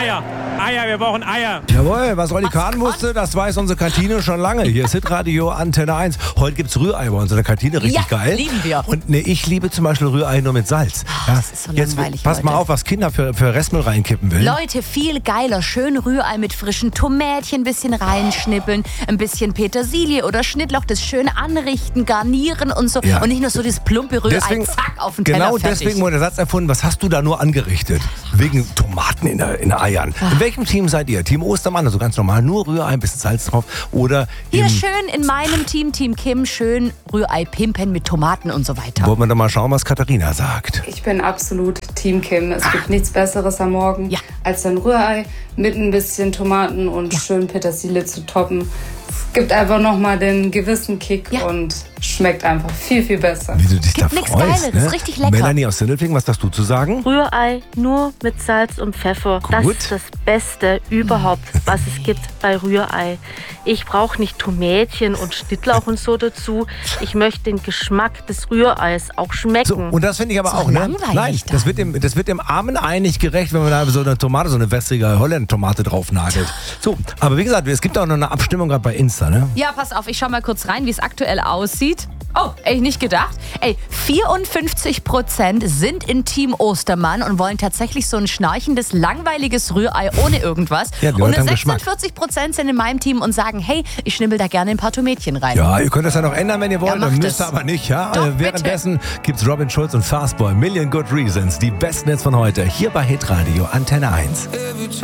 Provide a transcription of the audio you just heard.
Eier. Eier, wir brauchen Eier. Jawohl, was Olli Kahn wusste, das weiß unsere Kantine schon lange. Hier ist Hitradio Antenne 1. Heute gibt's Rührei bei uns in der Kantine, richtig geil. Lieben wir. Und ne, ich liebe zum Beispiel Rührei nur mit Salz. Das ist so Jetzt langweilig, pass mal Leute. auf, was Kinder für Restmüll reinkippen will. Leute, viel geiler. Schön Rührei mit frischen Tomätchen, ein bisschen reinschnippeln, ein bisschen Petersilie oder Schnittlauch, das schön anrichten, garnieren und so. Ja. Und nicht nur so das plumpe Rührei, zack, auf den Teller, Genau fertig. deswegen wurde der Satz erfunden, was hast du da nur angerichtet? Wegen Tomaten in der Eiern. In welchem Team seid ihr? Team Ostermann, also ganz normal, nur Rührei, ein bisschen Salz drauf. Oder Hier schön in meinem Team, Team Kim, schön Rührei pimpen mit Tomaten und so weiter. wollen wir doch mal schauen, was Katharina sagt. Ich bin absolut Team Kim. Es gibt nichts Besseres am Morgen, Ja. als ein Rührei mit ein bisschen Tomaten und schön Petersilie zu toppen. Es gibt einfach nochmal den gewissen Kick und schmeckt einfach viel, viel besser. Wie du dich da nix freust, Geiles, ne? ist richtig lecker. Melanie aus Sindelfingen, was hast du zu sagen? Rührei nur mit Salz und Pfeffer. Das Gut. ist das Beste überhaupt, was es gibt bei Rührei. Ich brauche nicht Tomätchen und Schnittlauch und so dazu. Ich möchte den Geschmack des Rühreis auch schmecken. So, und das finde ich aber So auch, ne? langweilig Nein, dann. das wird dem Armen eigentlich gerecht, wenn man da so eine Tomate, so eine wässrige Holland-Tomate draufnagelt. So, aber wie gesagt, es gibt auch noch eine Abstimmung gerade bei Insta, ne? Ja, pass auf, ich schau mal kurz rein, wie es aktuell aussieht. Oh, ey, nicht gedacht. Ey, 54% sind in Team Ostermann und wollen tatsächlich so ein schnarchendes, langweiliges Rührei ohne irgendwas. Ja, die und Leute haben Geschmack. 46% sind in meinem Team und sagen, hey, ich schnibbel da gerne ein paar Tomätchen rein. Ja, ihr könnt das ja noch ändern, wenn ihr wollt, macht müsst es. ihr aber nicht, ja? Doch, Währenddessen gibt's Robin Schulz und Fastboy, Million Good Reasons, die besten Hits von heute, hier bei Hitradio Antenne 1.